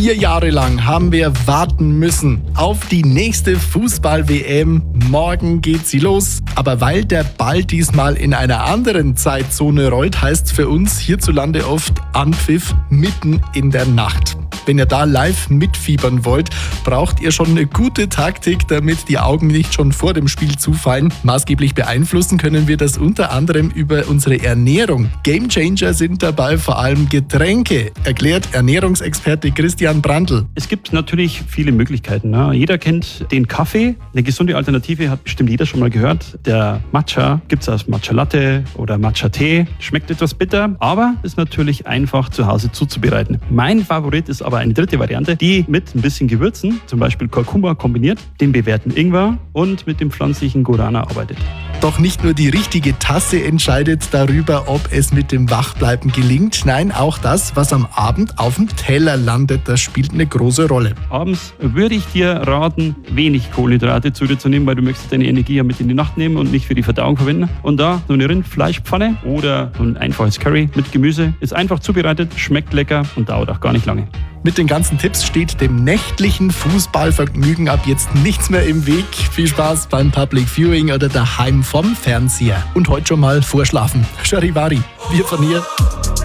4 Jahre lang haben wir warten müssen auf die nächste Fußball-WM. Morgen geht sie los. Aber weil der Ball diesmal in einer anderen Zeitzone rollt, heißt für uns hierzulande oft Anpfiff mitten in der Nacht. Wenn ihr da live mitfiebern wollt, braucht ihr schon eine gute Taktik, damit die Augen nicht schon vor dem Spiel zufallen. Maßgeblich beeinflussen können wir das unter anderem über unsere Ernährung. Gamechanger sind dabei vor allem Getränke, erklärt Ernährungsexperte Christian Brandl. Es gibt natürlich viele Möglichkeiten. Ne? Jeder kennt den Kaffee. Eine gesunde Alternative hat bestimmt jeder schon mal gehört. Der Matcha gibt es als Matcha Latte oder Matcha Tee. Schmeckt etwas bitter, aber ist natürlich einfach zu Hause zuzubereiten. Mein Favorit ist aber eine dritte Variante, die mit ein bisschen Gewürzen, zum Beispiel Kurkuma, kombiniert, den bewährten Ingwer und mit dem pflanzlichen Guarana arbeitet. Doch nicht nur die richtige Tasse entscheidet darüber, ob es mit dem Wachbleiben gelingt. Nein, auch das, was am Abend auf dem Teller landet, das spielt eine große Rolle. Abends würde ich dir raten, wenig Kohlenhydrate zu dir zu nehmen, weil du möchtest deine Energie ja mit in die Nacht nehmen und nicht für die Verdauung verwenden. Und da so eine Rindfleischpfanne oder so ein einfaches Curry mit Gemüse ist einfach zubereitet, schmeckt lecker und dauert auch gar nicht lange. Mit den ganzen Tipps steht dem nächtlichen Fußballvergnügen ab jetzt nichts mehr im Weg. Viel Spaß beim Public Viewing oder daheim vom Fernseher. Und heute schon mal vorschlafen. Charivari, wir von hier.